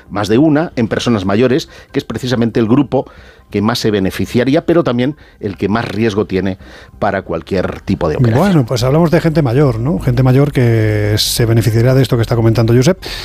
más de una, en personas mayores, que es precisamente el grupo que más se beneficiaría, pero también el que más riesgo tiene para cualquier tipo de operación. Bueno, pues hablamos de gente mayor, ¿no? Gente mayor que se beneficiaría de esto que está comentando Josep.